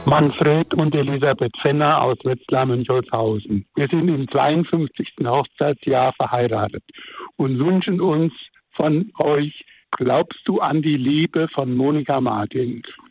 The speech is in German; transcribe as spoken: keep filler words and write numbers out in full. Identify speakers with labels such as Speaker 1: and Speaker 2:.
Speaker 1: Manfred und Elisabeth Fenner aus Wetzlar-Münchholzhausen. Wir sind im zweiundfünfzigsten Hochzeitsjahr verheiratet und wünschen uns von euch: Glaubst du an die Liebe von Monika Martins?